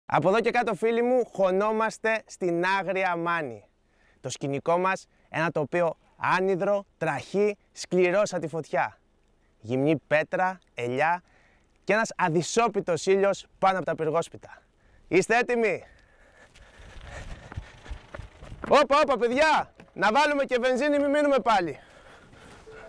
Από εδώ και κάτω, φίλοι μου, χωνόμαστε στην Άγρια Μάνη. Το σκηνικό μας, ένα τοπίο άνυδρο, τραχή, σκληρό σαν τη φωτιά. Γυμνή πέτρα, ελιά και ένας αδυσόπιτος ήλιος πάνω από τα πυργόσπιτα. Είστε έτοιμοι? Όπα, παιδιά! Να βάλουμε και βενζίνη, μην μείνουμε πάλι.